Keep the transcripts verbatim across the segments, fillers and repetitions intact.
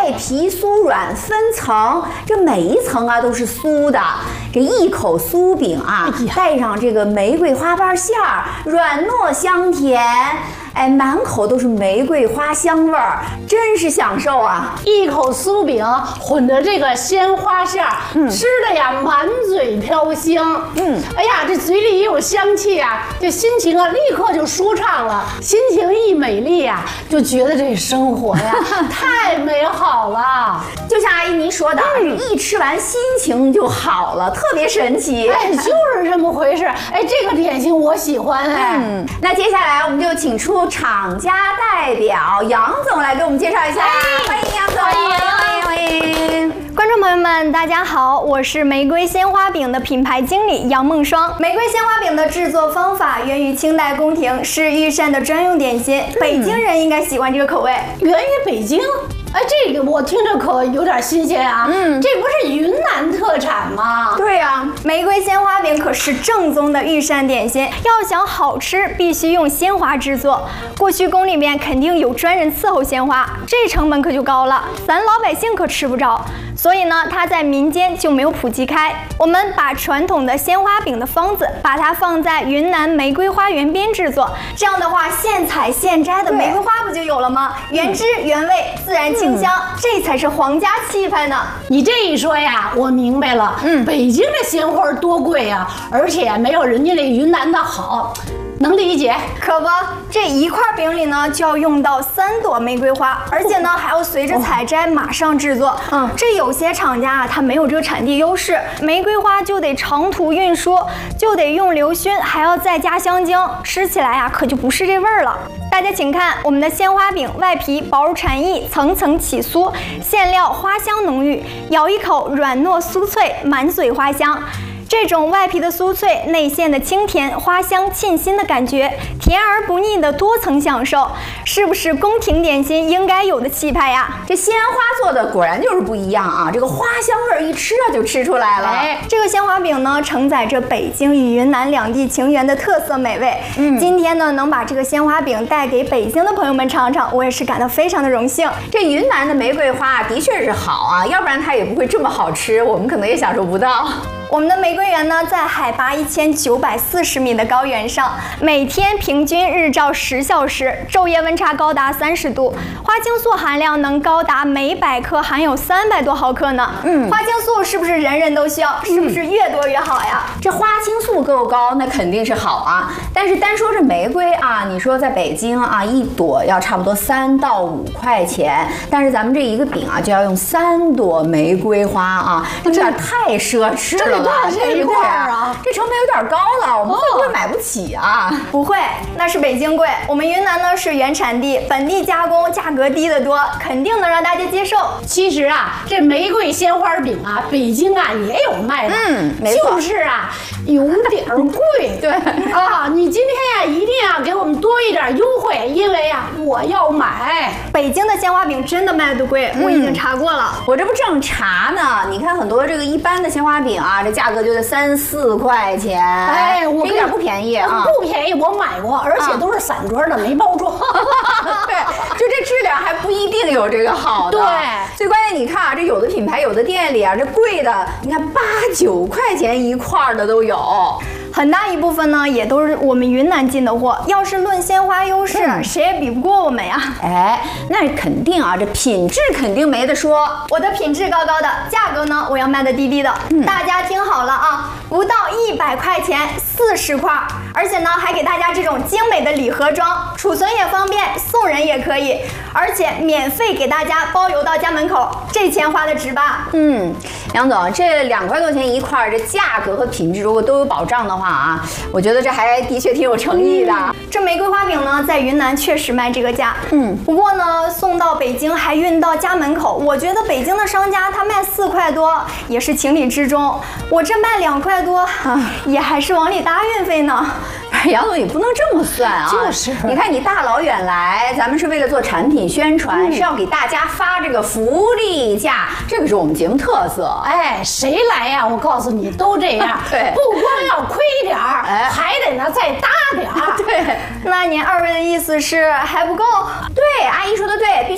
外皮酥软分层，这每一层啊都是酥的。这一口酥饼啊，带上这个玫瑰花瓣馅儿，软糯香甜。哎，满口都是玫瑰花香味儿，真是享受啊！ 一口酥饼混着这个鲜花馅儿，嗯、吃的呀满嘴飘香。嗯，哎呀，这嘴里一有香气啊，这心情啊立刻就舒畅了。心情一美丽呀、啊，就觉得这生活呀太美好了。 就像阿姨您说的，嗯、一吃完心情就好了，特别神奇。 哎，就是这么回事。哎，这个点心我喜欢哎。 嗯，那接下来我们就请出厂家代表杨总来给我们介绍一下。欢迎杨总，欢迎欢迎欢迎！ 观众朋友们，大家好，我是玫瑰鲜花饼的品牌经理杨梦双。玫瑰鲜花饼的制作方法源于清代宫廷，是御膳的专用点心，嗯、北京人应该喜欢这个口味。 源于北京。哎，这个我听着可有点新鲜啊！嗯，这不是云南特产吗？ 对呀、啊， 玫瑰鲜花饼可是正宗的御膳点心，要想好吃，必须用鲜花制作。过去宫里面肯定有专人伺候鲜花，这成本可就高了，咱老百姓可吃不着。所以呢，它在民间就没有普及开。我们把传统的鲜花饼的方子，把它放在云南玫瑰花园边制作，这样的话，现采现摘的玫瑰花不就有了吗？原汁原味，自然清香，嗯、这才是皇家气派呢。 你这一说呀，我明白了。嗯，北京的鲜花多贵呀，而且没有人家那云南的好。能理解， 可不，这一块饼里呢就要用到三朵玫瑰花，而且呢还要随着采摘马上制作。嗯，这有些厂家啊，它没有这个产地优势，玫瑰花就得长途运输，就得用硫熏，还要再加香精，吃起来啊可就不是这味儿了。大家请看我们的鲜花饼，外皮薄如蝉翼，层层起酥，馅料花香浓郁，咬一口软糯酥脆，满嘴花香。这种外皮的酥脆，内馅的清甜，花香沁心的感觉，甜而不腻的多层享受，是不是宫廷点心应该有的气派呀？ 这鲜花做的果然就是不一样啊！这个花香味一吃啊就吃出来了。 哎，这个鲜花饼呢，承载着北京与云南两地情缘的特色美味。嗯，今天呢，能把这个鲜花饼带给北京的朋友们尝尝，我也是感到非常的荣幸。 这云南的玫瑰花的确是好啊，要不然它也不会这么好吃，我们可能也享受不到。 我们的玫瑰园呢，在海拔一千九百四十米的高原上，每天平均日照十小时，昼夜温差高达三十度，花青素含量能高达每百克含有三百多毫克呢。嗯，花青素是不是人人都需要？是不是越多越好呀？ 这花青素够高，那肯定是好啊。但是单说这玫瑰啊，你说在北京啊，一朵要差不多三到五块钱，但是咱们这一个饼啊，就要用三朵玫瑰花啊，这有点太奢侈了。 多少钱一块啊？ 这成本有点高了，我们会不会买不起啊？ 不会，那是北京贵。我们云南呢是原产地，本地加工，价格低得多，肯定能让大家接受。 其实啊，这玫瑰鲜花饼啊，北京啊也有卖的，嗯，就是啊，有点贵。 对啊，你今天呀、啊、一定要给我们多一点优惠，因为啊我要买。 北京的鲜花饼真的卖的贵，嗯、我已经查过了。 我这不正查呢，你看很多这个一般的鲜花饼啊，这价格就得三四块钱， 哎，我一点不便宜啊， 不便宜，我买过，而且都是散装的，啊、没包装。 对，就这质量还不一定有这个好的。 对， 最关键你看啊，这有的品牌、有的店里啊，这贵的，你看八九块钱一块的都有。 很大一部分呢，也都是我们云南进的货。要是论鲜花优势，嗯、谁也比不过我们呀。 哎，那肯定啊，这品质肯定没得说。 我的品质高高的，价格呢，我要卖的低低的。嗯、大家听好了啊，不到一百块钱，四十块，而且呢，还给大家这种精美的礼盒装，储存也方便，送人也可以，而且免费给大家包邮到家门口，这钱花的值吧？ 嗯，杨总，这两块多钱一块，这价格和品质如果都有保障的话。啊，我觉得这还的确挺有诚意的。 嗯、这玫瑰花饼呢，在云南确实卖这个价，嗯，不过呢，送到北京还运到家门口，我觉得北京的商家他卖四块多也是情理之中，我这卖两块多，啊、也还是往里搭运费呢。 杨总也不能这么算啊！ 就是， 你看你大老远来，咱们是为了做产品宣传，嗯、是要给大家发这个福利价，这个是我们节目特色。 哎，谁来呀？我告诉你，都这样。 对， 不光要亏点儿，哎，还得呢再搭点儿。 对， 那您二位的意思是还不够？ 对，阿姨说的对，必须再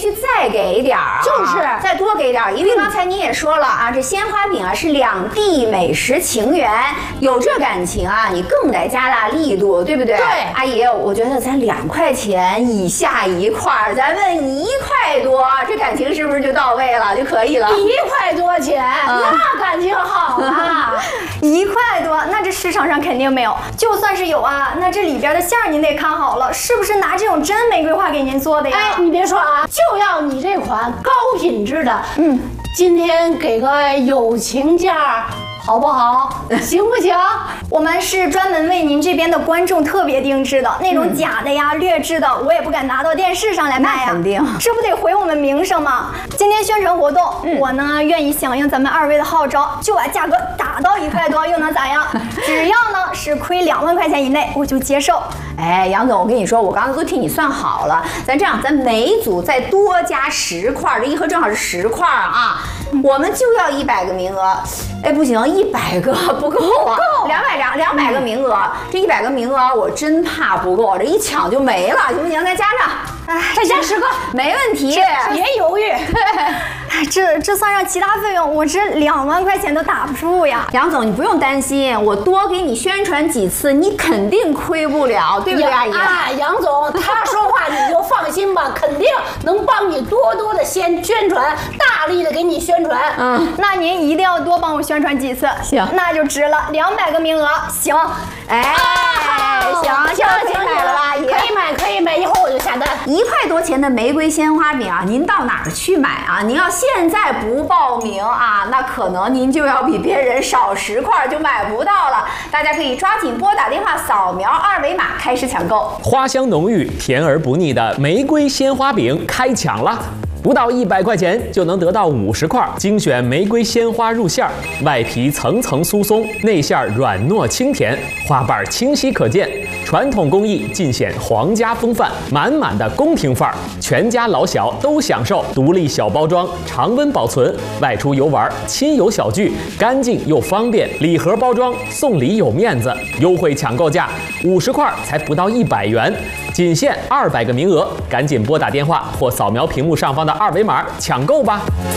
再给点儿啊， 就是再多给点儿，因为刚才你也说了啊，这鲜花饼啊是两地美食情缘，有这感情啊，你更得加大力度，对不对？ 对， 阿姨，我觉得咱两块钱以下一块儿，咱问一块多，这感情是不是就到位了就可以了？ 一块多钱，嗯、那感情好啊！ 一块多，那这市场上肯定没有。就算是有啊，那这里边的馅儿您得看好了，是不是拿这种真玫瑰花给您做的呀？ 哎，你别说啊，就要你这款高品质的。嗯，今天给个友情价。好不好？行不行？ 我们是专门为您这边的观众特别定制的，那种假的呀、劣质的，我也不敢拿到电视上来卖呀。 肯定， 这不得毁我们名声吗？今天宣传活动，嗯、我呢愿意响应咱们二位的号召，就把价格打到一块多，又能咋样？只要呢是亏两万块钱以内，我就接受。 哎，杨总，我跟你说，我刚才都替你算好了，咱这样，咱每组再多加十块，这一盒正好是十块啊，我们就要一百个名额。哎，不行，一百个不够啊，两百张，两百个名额，嗯、这一百个名额我真怕不够，这一抢就没了，行不行？再加上， 哎，再加十个， 没问题， 别犹豫。 这这算上其他费用，我这两万块钱都打不住呀。 杨总，你不用担心，我多给你宣传几次，你肯定亏不了，对不对，阿姨？ 啊，杨总，他说话你就放心吧，肯定能帮你多多的宣宣传，大力的给你宣传。 嗯，那您一定要多帮我宣传几次， 行， 那就值了，两百个名额，行。 哎，行，行，可以买了吧，阿姨？ 可以买，可以买，一会儿我就下单。 一块多钱的玫瑰鲜花饼啊，您到哪儿去买啊？您要现在不报名啊，那可能您就要比别人少十块就买不到了。大家可以抓紧拨打电话，扫描二维码开始抢购。 花香浓郁、甜而不腻的玫瑰鲜花饼开抢了！不到一百块钱就能得到五十块精选玫瑰鲜花入馅儿，外皮层层酥松，内馅软糯清甜，花瓣清晰可见，传统工艺尽显皇家风范，满满的宫廷范儿，全家老小都享受。独立小包装，常温保存，外出游玩亲友小聚，干净又方便。礼盒包装，送礼有面子，优惠抢购价五十块才不到一百元，仅限二百个名额，赶紧拨打电话或扫描屏幕上方的二维码抢购吧。